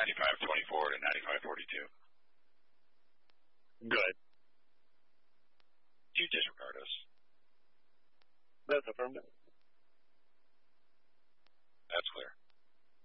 9524 to 9542. Good. Do you disregard us? That's affirmative.